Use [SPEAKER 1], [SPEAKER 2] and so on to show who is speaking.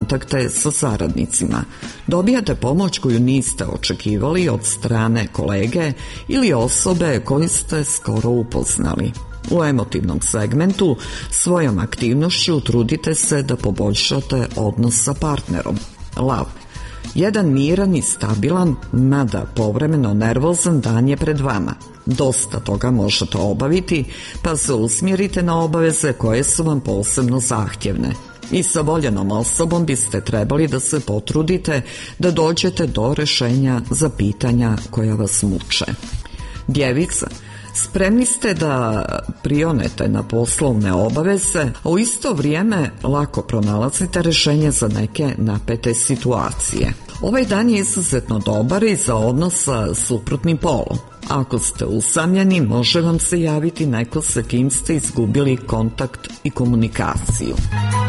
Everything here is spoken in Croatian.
[SPEAKER 1] kontakte sa saradnicima. Dobijate pomoć koju niste očekivali od strane kolege ili osobe koju ste skoro upoznali. U emotivnom segmentu svojom aktivnošću trudite se da poboljšate odnos sa partnerom. Lav. Jedan miran i stabilan, mada povremeno nervozan dan je pred vama. Dosta toga možete obaviti, pa se usmjerite na obaveze koje su vam posebno zahtjevne. I sa voljenom osobom biste trebali da se potrudite da dođete do rješenja za pitanja koja vas muče. Djevica. Spremni ste da prionete na poslovne obaveze, a u isto vrijeme lako pronalazite rješenje za neke napete situacije. Ovaj dan je izuzetno dobar i za odnos sa suprotnim polom. Ako ste usamljeni, može vam se javiti neko sa kim ste izgubili kontakt i komunikaciju.